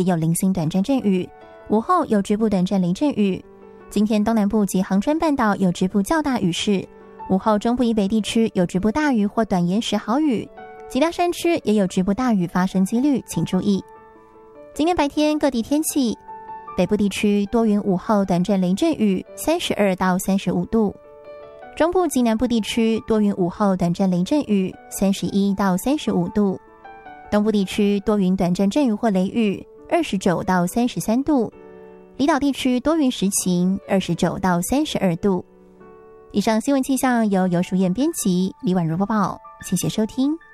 也有零星短暂阵雨，午后有局部短暂雷阵雨。今天东南部及恒春半岛有局部较大雨势，午后中部以北地区有局部大雨或短延时豪雨，其他山区也有局部大雨发生几率，请注意。今天白天各地天气，北部地区多云，午后短暂雷阵雨，32到35度；中部及南部地区多云，午后短暂雷阵雨，31到35度；东部地区多云，短暂阵雨或雷雨，29到33度；离岛地区多云时晴，29到32度。以上新闻气象由游淑燕编辑，李婉如播报，谢谢收听。